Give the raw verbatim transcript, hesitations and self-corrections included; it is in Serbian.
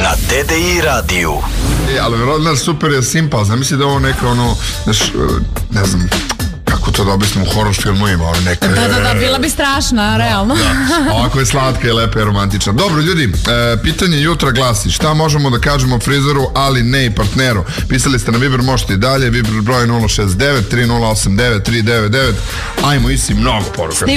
na D D I radiju. E, ali vjerojatno super je simpal, zamisli da ovo neka ono, neš, ne znam, kako to da objasnim u horror filmovima, ono neka... Da, da, da, bila bi strašna, realno. Da, ovako je slatka i lepa i romantična. Dobro, ljudi, e, pitanje jutra glasi, šta možemo da kažemo frizeru, ali ne i partneru? Pisali ste na Viber, možete i dalje, Viber broj nula šest devet tri nula osam devet tri devet devet. Ajmo, isi mnogo poruka.